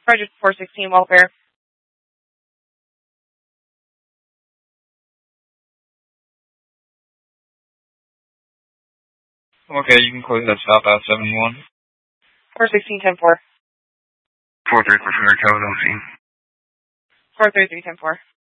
Roger, 416 welfare. Okay, you can close that stop out 71. 416 10-4. 433 for Code on scene. 433 10-4.